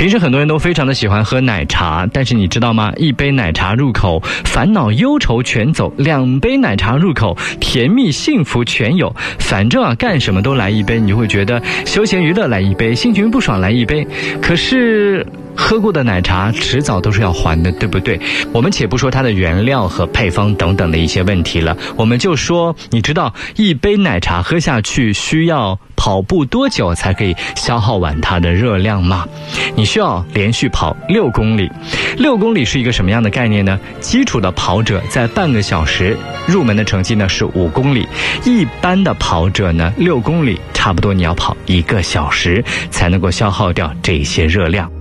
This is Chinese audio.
平时很多人都非常的喜欢喝奶茶，但是你知道吗？一杯奶茶入口，烦恼忧愁全走；2杯奶茶入口，甜蜜幸福全有。反正干什么都来一杯，你就会觉得休闲娱乐来一杯，心情不爽来一杯。可是喝过的奶茶迟早都是要还的，对不对？我们且不说它的原料和配方等等的一些问题了，我们就说，你知道一杯奶茶喝下去需要跑步多久才可以消耗完它的热量吗？你需要连续跑6公里。6公里是一个什么样的概念呢？基础的跑者在半个小时，入门的成绩呢是5公里，一般的跑者呢6公里差不多你要跑1个小时才能够消耗掉这些热量。